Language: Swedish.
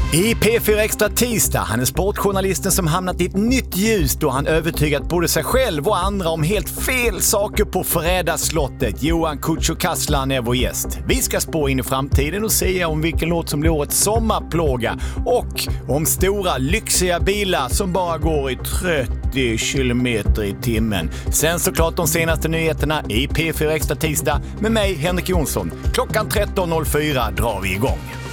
I P4 Extra tisdag, han är sportjournalisten som hamnat i ett nytt ljus då han övertygat både sig själv och andra om helt fel saker på Fredagsslottet. Johan Kutjo Kaslan är vår gäst. Vi ska spå in i framtiden och säga om vilken låt som blir årets sommarplåga och om stora lyxiga bilar som bara går i 30 kilometer i timmen. Sen såklart de senaste nyheterna i P4 Extra tisdag med mig, Henrik Jonsson. Klockan 13.04 drar vi igång.